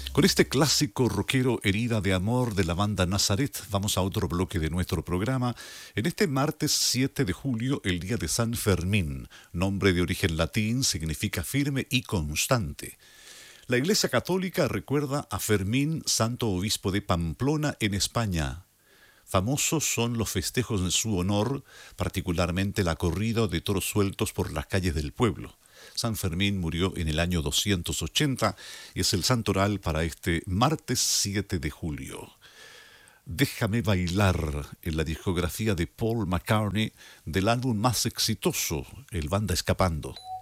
Con este clásico rockero Herida de Amor de la banda Nazaret, vamos a otro bloque de nuestro programa. En este martes 7 de julio, el día de San Fermín, nombre de origen latín, significa firme y constante. La Iglesia Católica recuerda a Fermín, santo obispo de Pamplona, en España. Famosos son los festejos en su honor, particularmente la corrida de toros sueltos por las calles del pueblo. San Fermín murió en el año 280 y es el santoral para este martes 7 de julio. Déjame bailar en la discografía de Paul McCartney del álbum más exitoso, El Banda Escapando.